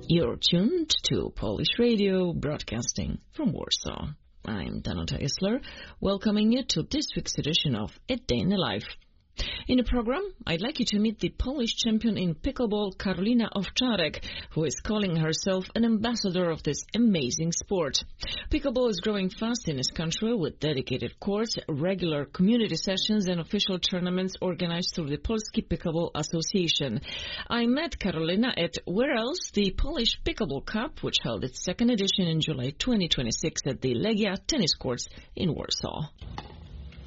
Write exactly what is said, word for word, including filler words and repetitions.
You're tuned to Polish Radio, broadcasting from Warsaw. I'm Danuta Isler, welcoming you to this week's edition of A Day in the Life. In the program, I'd like you to meet the Polish champion in pickleball, Karolina Owczarek, who is calling herself an ambassador of this amazing sport. Pickleball is growing fast in this country with dedicated courts, regular community sessions and official tournaments organized through the Polski Pickleball Association. I met Karolina at Where Else, the Polish Pickleball Cup, which held its second edition in July twenty twenty-six at the Legia tennis courts in Warsaw.